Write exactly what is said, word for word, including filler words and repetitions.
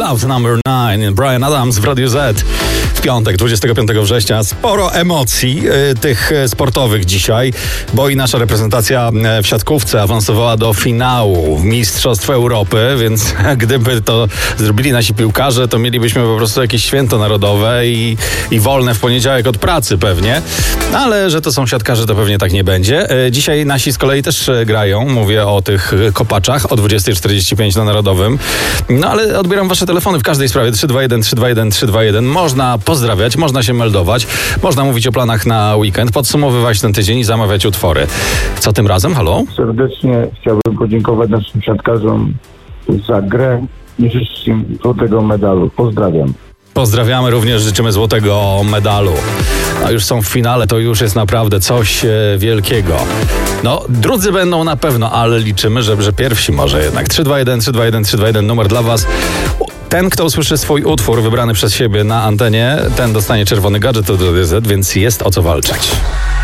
Love Number nine, Bryan Adams w Radiu Z. W piątek, dwudziestego piątego września. Sporo emocji y, tych sportowych dzisiaj, bo i nasza reprezentacja w siatkówce awansowała do finału Mistrzostw Europy, więc gdyby to zrobili nasi piłkarze, to mielibyśmy po prostu jakieś święto narodowe i, i wolne w poniedziałek od pracy pewnie. Ale że to są siatkarze, to pewnie tak nie będzie. Y, dzisiaj nasi z kolei też grają. Mówię o tych kopaczach o dwudziestej czterdzieści pięć na Narodowym. No ale odbieram wasze telefony w każdej sprawie. trzy dwa jeden, trzy dwa jeden, trzy dwa jeden. Można pozdrawiać, można się meldować, można mówić o planach na weekend, podsumowywać ten tydzień i zamawiać utwory. Co tym razem? Halo? Serdecznie chciałbym podziękować naszym siatkarzom za grę i życzyć im złotego medalu. Pozdrawiam. Pozdrawiamy, również życzymy złotego medalu. A już są w finale, to już jest naprawdę coś e, wielkiego. No, drudzy będą na pewno, ale liczymy, że, że pierwsi może jednak. trzy dwa jeden, trzy dwa jeden, trzy dwa jeden, numer dla was. Ten, kto usłyszy swój utwór wybrany przez siebie na antenie, ten dostanie czerwony gadżet od D Z, więc jest o co walczyć.